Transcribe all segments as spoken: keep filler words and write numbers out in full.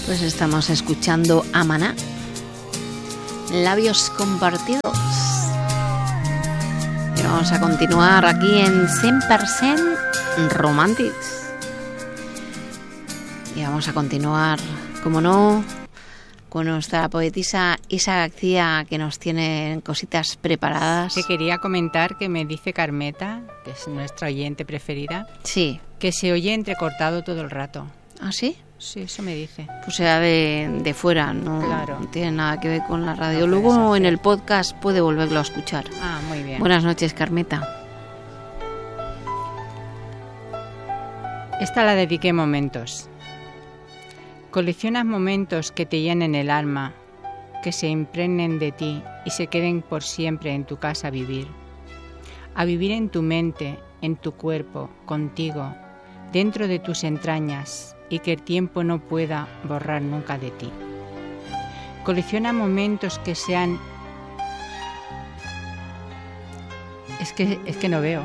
Pues estamos escuchando a Maná, Labios Compartidos. Y vamos a continuar aquí en cien por ciento Romantics. Y vamos a continuar, como no, con nuestra poetisa Isa García, que nos tiene cositas preparadas. Te quería comentar que me dice Carmeta, que es nuestra oyente preferida, sí, que se oye entrecortado todo el rato. ¿Ah, sí? Sí, eso me dice. Pues sea de, de fuera, no, claro. no tiene nada que ver con la radio. No Luego en el podcast puede volverlo a escuchar. Ah, muy bien. Buenas noches, Carmeta. Esta la dediqué momentos. Coleccionas momentos que te llenen el alma, que se impregnen de ti y se queden por siempre en tu casa a vivir. A vivir en tu mente, en tu cuerpo, contigo, dentro de tus entrañas, y que el tiempo no pueda borrar nunca de ti. Colecciona momentos que sean... Es que, es que no veo.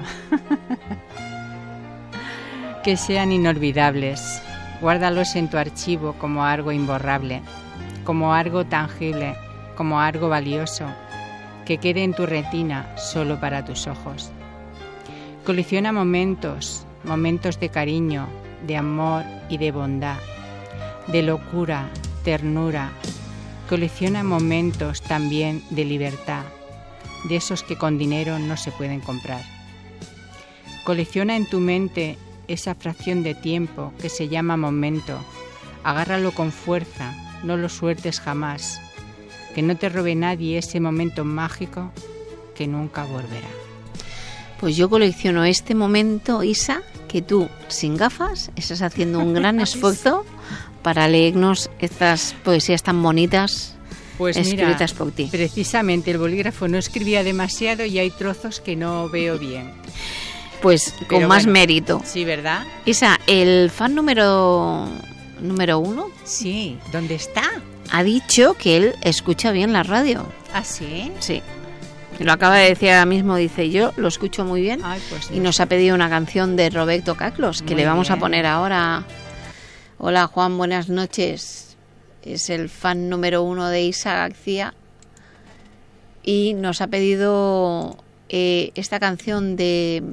Que sean inolvidables. Guárdalos en tu archivo como algo imborrable, como algo tangible, como algo valioso, que quede en tu retina solo para tus ojos. Colecciona momentos, momentos de cariño, de amor y de bondad, de locura, ternura. Colecciona momentos también de libertad, de esos que con dinero no se pueden comprar. Colecciona en tu mente esa fracción de tiempo que se llama momento. Agárralo con fuerza, no lo sueltes jamás. Que no te robe nadie ese momento mágico que nunca volverá. Pues yo colecciono este momento, Isa, que tú, sin gafas, estás haciendo un gran esfuerzo para leernos estas poesías tan bonitas, pues escritas mira, por ti. Precisamente el bolígrafo no escribía demasiado y hay trozos que no veo bien. Pues con Pero más bueno, mérito. Sí, ¿verdad? Isa, el fan número, número uno... Sí, ¿dónde está? Ha dicho que él escucha bien la radio. ¿Ah, sí? Sí. Lo acaba de decir ahora mismo, dice, yo lo escucho muy bien. Ay, pues y nos ha pedido una canción de Roberto Carlos, que muy le vamos bien. a poner ahora. Hola Juan, buenas noches. Es el fan número uno de Isa García. Y nos ha pedido eh, esta canción de,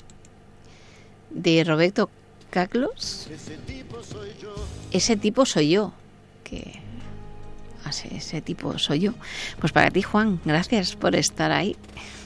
de Roberto Carlos. Ese tipo soy yo. Ese tipo soy yo. Que... Ese tipo soy yo. Pues para ti, Juan, gracias por estar ahí.